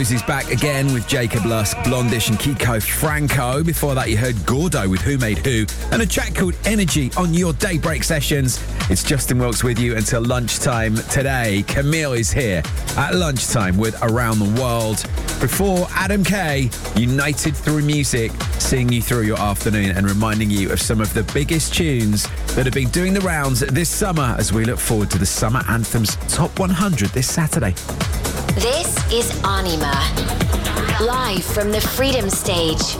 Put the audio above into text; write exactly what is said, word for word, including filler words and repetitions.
Is back again with Jacob Lusk, Blondish and Kiko Franco. Before that, you heard Gordo with Who Made Who and a track called Energy on your Daybreak Sessions. It's Justin Wilkes with you until lunchtime today. Camille is here at lunchtime with Around the World. Before, Adam Kay, United Through Music, seeing you through your afternoon and reminding you of some of the biggest tunes that have been doing the rounds this summer as we look forward to the Summer Anthems Top one hundred this Saturday. This is Anima, live from the Freedom Stage.